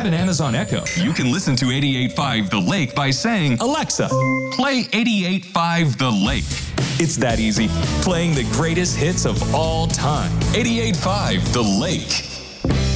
have an Amazon Echo. You can listen to 88.5 The Lake by saying, Alexa, play 88.5 The Lake. it's that easy. Playing the greatest hits of all time. 88.5 The Lake.